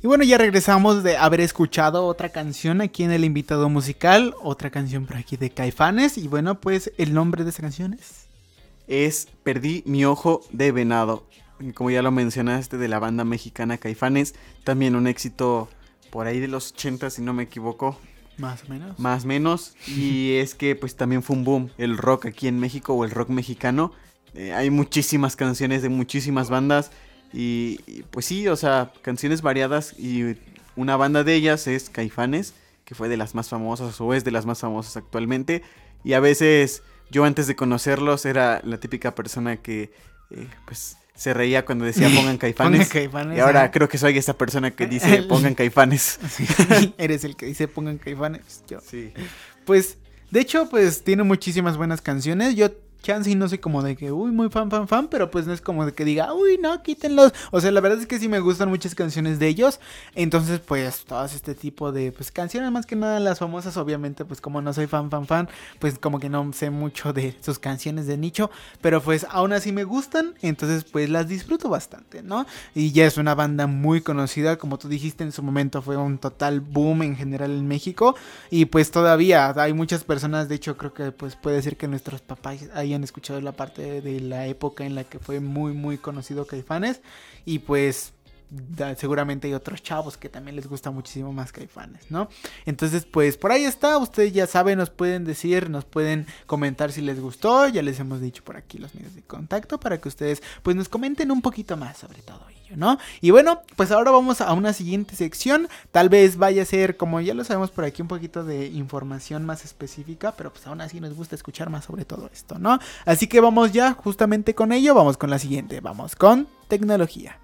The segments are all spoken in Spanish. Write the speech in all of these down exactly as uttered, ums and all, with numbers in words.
Y bueno, ya regresamos de haber escuchado otra canción aquí en el invitado musical, otra canción por aquí de Caifanes. Y bueno, pues el nombre de esa canción es... Es Perdí mi ojo de venado. Como ya lo mencionaste, de la banda mexicana Caifanes. También un éxito por ahí de los ochenta, si no me equivoco. Más o menos. Más o menos. Y es que pues también fue un boom el rock aquí en México, o el rock mexicano. Eh, hay muchísimas canciones de muchísimas bandas. Y, y pues sí, o sea, canciones variadas. Y una banda de ellas es Caifanes, que fue de las más famosas o es de las más famosas actualmente. Y a veces yo antes de conocerlos era la típica persona que eh, pues se reía cuando decía pongan Caifanes. Pongan Caifanes. Y ahora ¿eh? creo que soy esa persona que dice pongan Caifanes. Sí, eres el que dice pongan Caifanes. Yo. Sí. Pues, de hecho, pues tiene muchísimas buenas canciones. Yo, chance, y no soy como de que, uy, muy fan, fan, fan, pero pues no es como de que diga, uy, no, quítenlos. O sea, la verdad es que sí me gustan muchas canciones de ellos. Entonces, pues, todas este tipo de, pues, canciones, más que nada las famosas, obviamente, pues, como no soy fan, fan, fan, pues, como que no sé mucho de sus canciones de nicho. Pero, pues, aún así me gustan, entonces, pues, las disfruto bastante, ¿no? Y ya es una banda muy conocida, como tú dijiste, en su momento fue un total boom en general en México. Y, pues, todavía hay muchas personas, de hecho, creo que, pues, puede ser que nuestros papás hayan escuchado la parte de, de la época en la que fue muy muy conocido Caifanes, y pues da, seguramente hay otros chavos que también les gusta muchísimo más Caifanes, ¿no? Entonces pues por ahí está, ustedes ya saben, nos pueden decir, nos pueden comentar si les gustó, ya les hemos dicho por aquí los medios de contacto para que ustedes pues nos comenten un poquito más sobre todo ello, ¿no? Y bueno, pues ahora vamos a una siguiente sección, tal vez vaya a ser, como ya lo sabemos por aquí, un poquito de información más específica, pero pues aún así nos gusta escuchar más sobre todo esto, ¿no? Así que vamos ya justamente con ello, vamos con la siguiente, vamos con tecnología.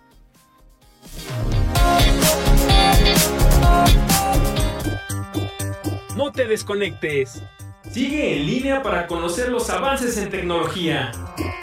No te desconectes. Sigue en línea para conocer los avances en tecnología.